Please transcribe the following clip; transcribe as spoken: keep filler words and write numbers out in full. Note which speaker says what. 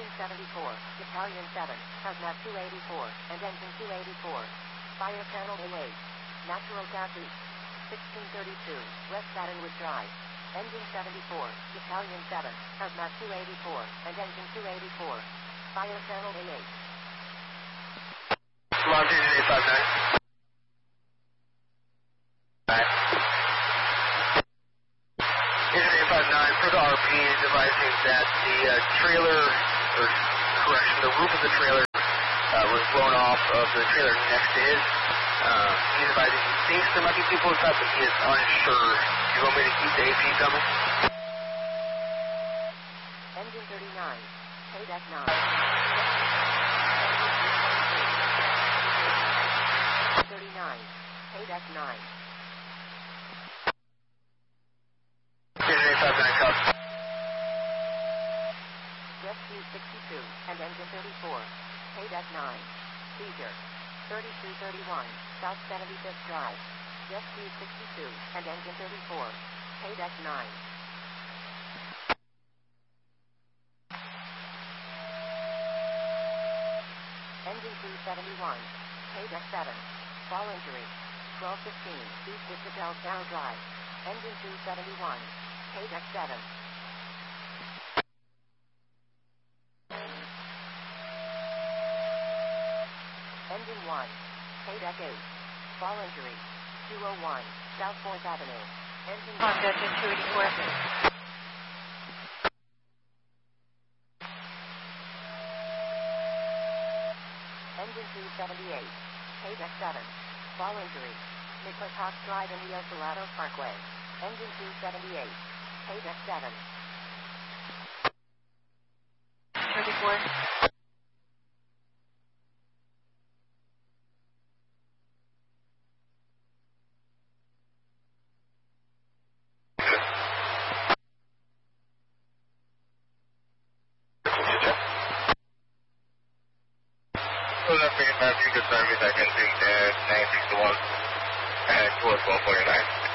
Speaker 1: Engine seventy-four, Battalion seven, Hazmat two eighty-four, and Engine two eighty-four. Fire Channel A eight. Natural gas leak. sixteen thirty-two, West Battenwood Drive. Engine seventy-four, Battalion seven, Hazmat two eighty-four, and Engine two eighty-four. Fire Channel A eight.
Speaker 2: Longitude eight five nine. Engine eight five nine, for the R P, is advising that the uh, trailer, or correction, the roof of the trailer uh, was blown off of the trailer next to his. Uh, he's advising he thinks there might be people inside, but he is unsure. Do you want me to keep the A P coming?
Speaker 1: Engine thirty-nine, K nine. thirty-nine, K nine.
Speaker 2: Engine eight five nine, copy.
Speaker 1: Rescue sixty-two and Engine thirty-four, K nine. Seizure. thirty-two thirty-one, South seventy-fifth Drive. Rescue sixty-two and Engine thirty-four, K nine. Engine two seventy-one, K seven. Fall injury. twelve fifteen, East Isabel Tower Drive. Engine two seventy-one, K seven. Engine one, K eight. Fall injury. two oh one, South fourth Avenue. Engine
Speaker 3: Honda Engine two eighty-four.
Speaker 1: Engine two seventy-eight, K seven. Fall injury. Nicholas Hawks Drive in the Osalado Parkway. Engine two seventy-eight, K seven.
Speaker 3: thirty-four.
Speaker 2: Good service, I can take the nine six one and towards one forty-nine.